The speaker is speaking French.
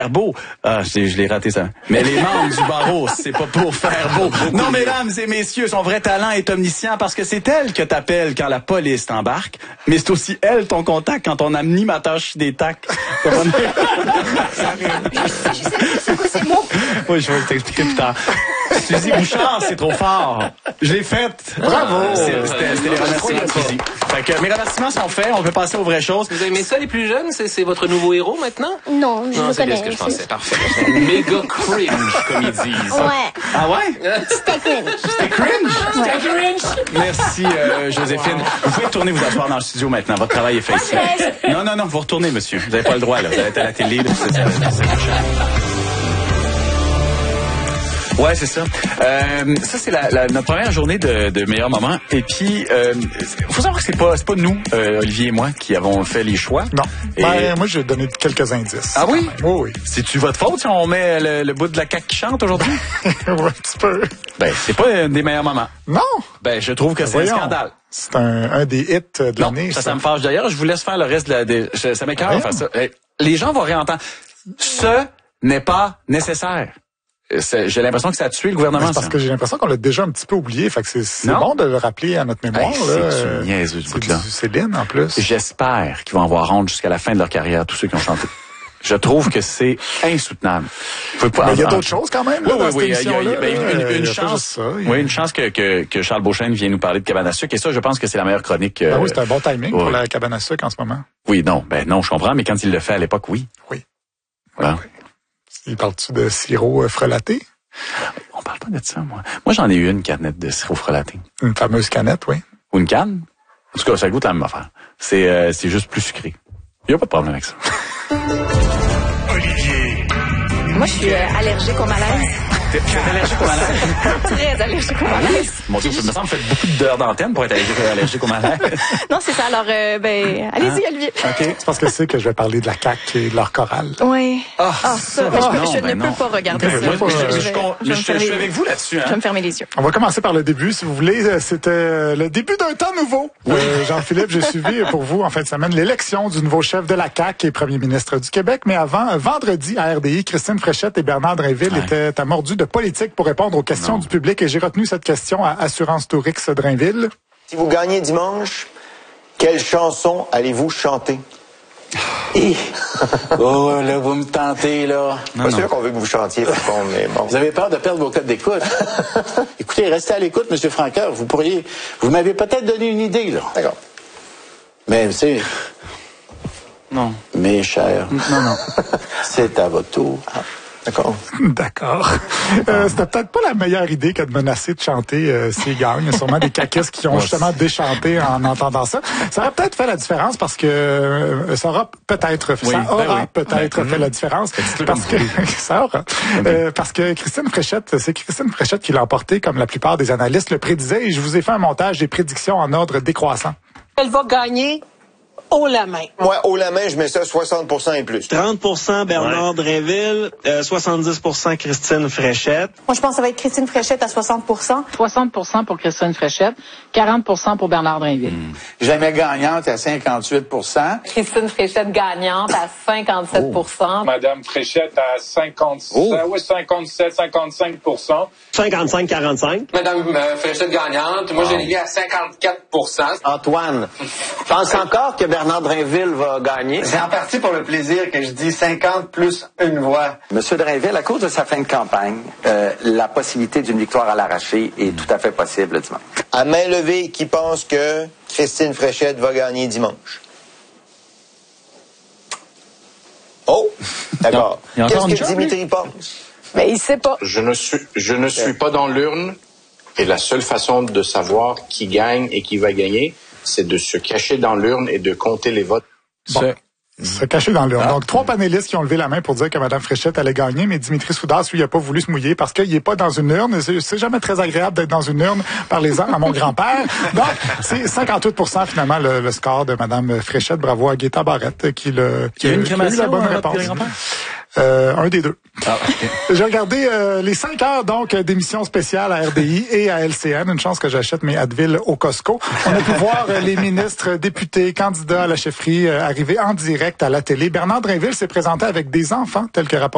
beau. Ah, je l'ai raté ça. Mais les membres du barreau, c'est pas pour faire beau. Non, mesdames et messieurs, son vrai talent est omniscient parce que c'est elle que t'appelles quand la police t'embarque, mais c'est aussi elle ton contact quand ton animateur des tacs. Je sais c'est quoi ces mots? Oui, je vais t'expliquer plus tard. Suzy Bouchard, c'est trop fort. Je l'ai faite. Bravo. C'était les remerciements de Suzy. Fait que mes remerciements sont faits. On peut passer aux vraies choses. Vous aimez ça, les plus jeunes? C'est votre nouveau héros maintenant? Non, je le c'est connais. ce que je pensais. Parfait. Méga cringe, comme ils disent. Ouais. Ah ouais? C'était cringe. C'était cringe? Ouais. Merci, Joséphine. Vous pouvez retourner vous asseoir dans le studio maintenant. Votre travail est fait ici. Non, vous retournez, monsieur. Vous n'avez pas le droit, là. Vous allez être à la télé, là. Ouais, c'est ça. Ça, c'est notre première journée de meilleurs moments. Et puis, faut savoir que c'est pas nous, Olivier et moi, qui avons fait les choix. Non. Et... moi, j'ai donné quelques indices. Ah oui? Oui. C'est-tu votre faute si on met le bout de la CAQ qui chante aujourd'hui? Oui, un petit peu. Ben, c'est pas un des meilleurs moments. Non. Ben, je trouve que c'est un scandale. C'est un des hits de l'année. Ça me fâche. D'ailleurs, je vous laisse faire le reste ça m'écoeure de faire ça. Les gens vont réentendre. Ce n'est pas nécessaire. J'ai l'impression que ça a tué le gouvernement. C'est parce que j'ai l'impression qu'on l'a déjà un petit peu oublié. Fait que c'est bon de le rappeler à notre mémoire. C'est niaiseux, ce bout-là. C'est Céline, en plus. J'espère qu'ils vont avoir honte jusqu'à la fin de leur carrière, tous ceux qui ont chanté. Je trouve que c'est insoutenable. Mais il y a d'autres choses quand même. Oui, il y a une chance. Une chance que Charles Beauchesne vienne nous parler de cabane à sucre. Et ça, je pense que c'est la meilleure chronique. Oui, c'est un bon timing pour la cabane à sucre en ce moment. Oui, non, je comprends, mais quand il le fait à l'époque, oui. Oui. Voilà. Il parle-tu de sirop frelaté? On parle pas de ça, moi. Moi, j'en ai eu une canette de sirop frelaté. Une fameuse canette, oui. Ou une canne? En tout cas, ça goûte la même affaire. C'est juste plus sucré. Il n'y a pas de problème avec ça. Olivier. Moi, je suis allergique au malaise. Tu es allergique au malaise? Très allergique au malaise. Mon Dieu, il me semble que vous faites beaucoup d'heures d'antenne pour être allergique au malaise. Non, c'est ça. Alors, allez-y, Olivier. OK. C'est parce que c'est que je vais parler de la CAQ et de leur chorale. Oui. Ça. Mais je ne peux pas regarder ça. Je suis avec vous là-dessus. Je vais me fermer les yeux. On va commencer par le début, si vous voulez. C'était le début d'un temps nouveau. Jean-Philippe, j'ai suivi pour vous en fin de semaine l'élection du nouveau chef de la CAQ et premier ministre du Québec. Mais avant, vendredi, à RDI, Christine Fréchette et Bernard Drainville étaient à mordus de politique pour répondre aux questions du public. Et j'ai retenu cette question à Assurance Tourix Drainville. Si vous gagnez dimanche, quelle chanson allez-vous chanter? Oh, là, vous me tentez, là. Pas sûr qu'on veut que vous chantiez, par contre, mais bon. Vous avez peur de perdre vos codes d'écoute. Écoutez, restez à l'écoute, M. Franqueur. Vous m'avez peut-être donné une idée, là. D'accord. Mais, c'est... Non. Mes chers. Non. C'est à votre tour. D'accord. D'accord. C'était peut-être pas la meilleure idée que de menacer de chanter s'ils gagnent. Il y a sûrement des caquistes qui ont justement déchanté en entendant ça. Ça aurait peut-être fait la différence parce que ça aura peut-être fait la différence. Parce que ça aura. Parce que Christine Fréchette, c'est Christine Fréchette qui l'a emporté, comme la plupart des analystes le prédisaient. Et je vous ai fait un montage des prédictions en ordre décroissant. Elle va gagner haut la main. Moi, haut la main, je mets ça 60% et plus. 30% Bernard Drainville, 70% Christine Fréchette. Moi, je pense que ça va être Christine Fréchette à 60%. 60% pour Christine Fréchette, 40% pour Bernard Drainville. Jamais gagnante à 58%. Christine Fréchette gagnante à 57%. Madame Fréchette à 57, 55%. 55-45. Madame Fréchette gagnante, moi, j'ai lié à 54%. Antoine, pense encore que Bernard Drainville va gagner? C'est en partie pour le plaisir que je dis 50 plus une voix. Monsieur Drainville, à cause de sa fin de campagne, la possibilité d'une victoire à l'arraché est tout à fait possible le dimanche. À main levée, qui pense que Christine Fréchette va gagner dimanche? Oh, d'accord. Qu'est-ce que Dimitri pense? Mais il sait pas. Je ne suis pas dans l'urne et la seule façon de savoir qui gagne et qui va gagner, c'est de se cacher dans l'urne et de compter les votes. Bon. Se cacher dans l'urne. Donc, 3 panélistes qui ont levé la main pour dire que Mme Fréchette allait gagner, mais Dimitri Soudas, lui, il n'a pas voulu se mouiller parce qu'il n'est pas dans une urne. C'est jamais très agréable d'être dans une urne. Parlez-en à mon grand-père. Donc, c'est 58% finalement le score de Mme Fréchette. Bravo à Guetta Barrette qui a eu la bonne réponse. Un des deux. J'ai regardé les 5 heures donc d'émissions spéciales à RDI et à LCN. Une chance que j'achète mes Advil au Costco. On a pu voir les ministres, députés, candidats à la chefferie arriver en direct à la télé. Bernard Drainville s'est présenté avec des enfants, tel que rapporté